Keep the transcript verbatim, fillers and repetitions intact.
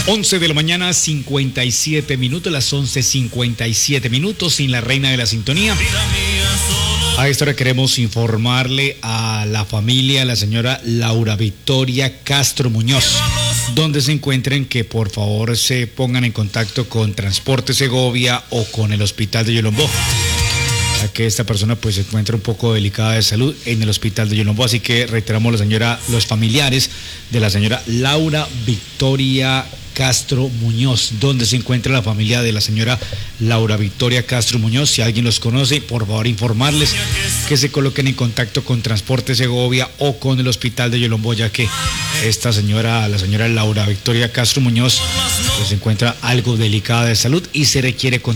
once de la mañana, cincuenta y siete minutos, las once cincuenta y siete minutos, sin la reina de la sintonía. A esta hora queremos informarle a la familia, a la señora Laura Victoria Castro Muñoz, donde se encuentren, que por favor se pongan en contacto con Transporte Segovia o con el Hospital de Yolombó, ya que esta persona pues se encuentra un poco delicada de salud en el Hospital de Yolombó. Así que reiteramos la señora, los familiares de la señora Laura Victoria Castro Muñoz, donde se encuentra la familia de la señora Laura Victoria Castro Muñoz. Si alguien los conoce, por favor informarles que se coloquen en contacto con Transporte Segovia o con el Hospital de Yolombó, ya que esta señora, la señora Laura Victoria Castro Muñoz, pues se encuentra algo delicada de salud y se requiere